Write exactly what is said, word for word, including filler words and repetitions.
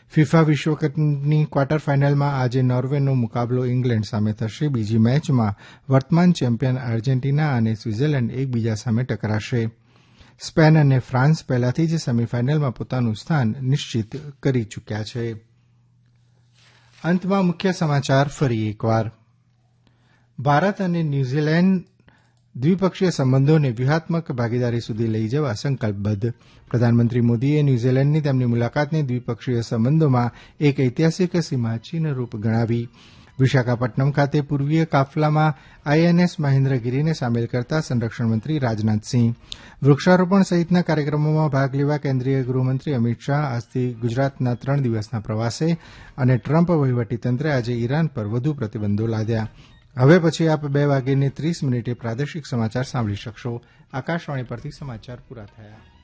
FIFA વિશ્વકપની quarter ફાઇનલમાં આજે નોર્વેનો મુકાબલો ઇંગ્લેન્ડ સામે થશે. બીજી મેચમાં વર્તમાન ચેમ્પિયન અર્જેન્ટિના અને સ્વિટ્ઝરલેન્ડ એકબીજા સામે ટકરાશે. સ્પેન અને ફ્રાન્સ પહેલાથી જ સેમીફાઇનલમાં પોતાનું સ્થાન નિશ્ચિત કરી ચૂક્યા છે. અંતમાં મુખ્ય સમાચાર ફરી એકવાર. ભારત અને ન્યૂઝીલેન્ડ દ્વિપક્ષીય સંબંધોને વ્યૂહાત્મક ભાગીદારી સુધી લઈ જવા સંકલ્પબદ્ધ. પ્રધાનમંત્રી મોદીએ ન્યૂઝીલેન્ડની તેમની મુલાકાતને દ્વિપક્ષીય સંબંધોમાં એક ઐતિહાસિક સીમાચિહ્નરૂપ ગણાવી. વિશાખાપટ્ટનમ ખાતે પૂર્વીય કાફલામાં આઈએનએસ મહેન્દ્રગીરીને સામેલ કરતા સંરક્ષણમંત્રી રાજનાથસિંહ. વૃક્ષારોપણ સહિતના કાર્યક્રમોમાં ભાગ લેવા કેન્દ્રીય ગૃહમંત્રી અમિત શાહ આજથી ગુજરાતના ત્રણ દિવસના પ્રવાસે અને ટ્રમ્પ વહીવટીતંત્રે આજે ઇરાન પર વધુ પ્રતિબંધો લાદ્યા. હવે પછી આપ બે વાગીને ત્રીસ મિનિટે પ્રાદેશિક સમાચાર સાંભળી શકશો. આકાશવાણી પરથી સમાચાર પૂરા થયા.